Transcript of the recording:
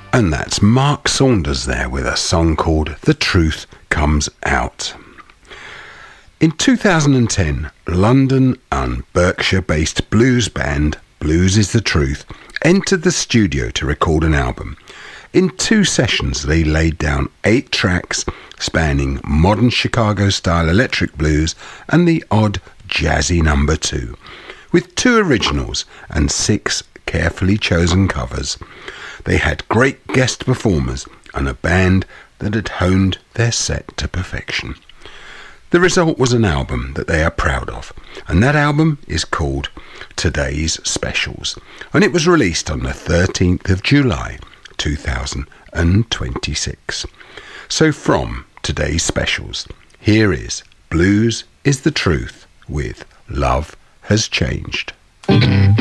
And that's Mark Saunders there with a song called The Truth Comes Out. In 2010, London and Berkshire-based blues band Blues Is the Truth entered the studio to record an album. In 2 sessions, they laid down 8 tracks spanning modern Chicago-style electric blues and the odd jazzy number 2, with 2 originals and 6 carefully chosen covers. They had great guest performers and a band that had honed their set to perfection. The result was an album that they are proud of, and that album is called Today's Specials, and it was released on the 13th of July 2026. So from Today's Specials, here is Blues Is the Truth with Love Has Changed.